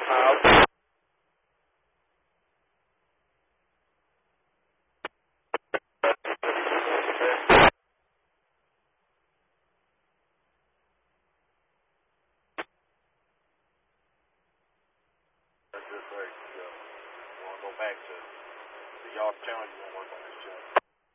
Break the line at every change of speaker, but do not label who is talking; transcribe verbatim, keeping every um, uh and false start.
Uh, okay.
That's just right. So, you want to go back to the York Challenge, you want to work on this challenge.